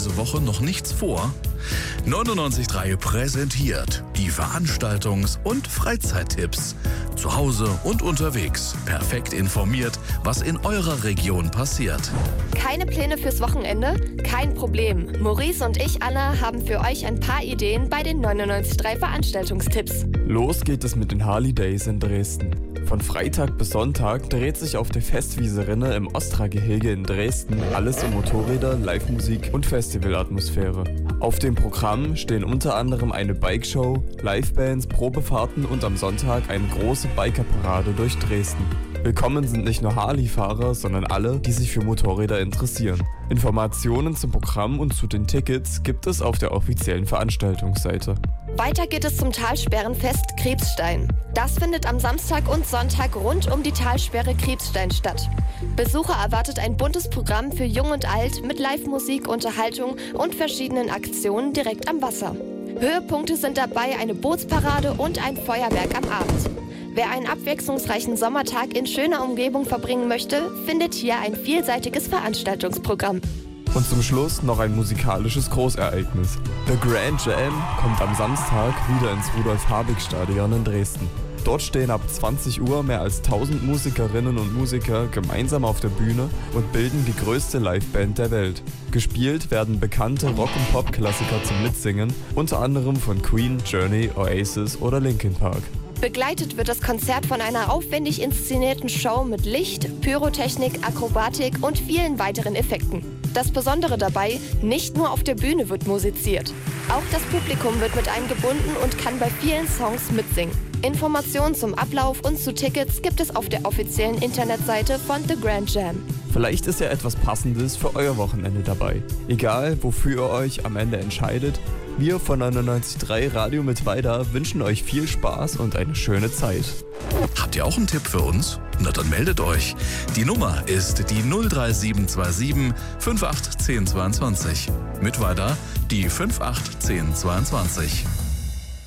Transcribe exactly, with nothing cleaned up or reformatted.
diese Woche noch nichts vor? neunundneunzig Komma drei präsentiert die Veranstaltungs- und Freizeittipps. Zu Hause und unterwegs. Perfekt informiert, was in eurer Region passiert. Keine Pläne fürs Wochenende? Kein Problem. Maurice und ich, Anna, haben für euch ein paar Ideen bei den neunundneunzig Komma drei Veranstaltungstipps. Los geht es mit den Harley Days in Dresden. Von Freitag bis Sonntag dreht sich auf der Festwiese Rinne im Ostra-Gehege in Dresden alles um Motorräder, Live-Musik und Festivalatmosphäre. Auf dem Programm stehen unter anderem eine Bikeshow, Livebands, Probefahrten und am Sonntag eine große Bikerparade durch Dresden. Willkommen sind nicht nur Harley-Fahrer, sondern alle, die sich für Motorräder interessieren. Informationen zum Programm und zu den Tickets gibt es auf der offiziellen Veranstaltungsseite. Weiter geht es zum Talsperrenfest Krebsstein. Das findet am Samstag und Sonntag rund um die Talsperre Krebsstein statt. Besucher erwartet ein buntes Programm für Jung und Alt mit Live-Musik, Unterhaltung und verschiedenen Aktionen direkt am Wasser. Höhepunkte sind dabei eine Bootsparade und ein Feuerwerk am Abend. Wer einen abwechslungsreichen Sommertag in schöner Umgebung verbringen möchte, findet hier ein vielseitiges Veranstaltungsprogramm. Und zum Schluss noch ein musikalisches Großereignis. The Grand Jam kommt am Samstag wieder ins Rudolf-Habig-Stadion in Dresden. Dort stehen ab zwanzig Uhr mehr als tausend Musikerinnen und Musiker gemeinsam auf der Bühne und bilden die größte Liveband der Welt. Gespielt werden bekannte Rock- und Pop-Klassiker zum Mitsingen, unter anderem von Queen, Journey, Oasis oder Linkin Park. Begleitet wird das Konzert von einer aufwendig inszenierten Show mit Licht, Pyrotechnik, Akrobatik und vielen weiteren Effekten. Das Besondere dabei, nicht nur auf der Bühne wird musiziert. Auch das Publikum wird mit eingebunden und kann bei vielen Songs mitsingen. Informationen zum Ablauf und zu Tickets gibt es auf der offiziellen Internetseite von The Grand Jam. Vielleicht ist ja etwas Passendes für euer Wochenende dabei. Egal, wofür ihr euch am Ende entscheidet, wir von neunundneunzig Komma drei Radio Mittweida wünschen euch viel Spaß und eine schöne Zeit. Habt ihr auch einen Tipp für uns? Na dann meldet euch. Die Nummer ist die null drei sieben zwei sieben fünf acht eins null zwei zwei. Mittweida die fünf acht eins null zwei zwei.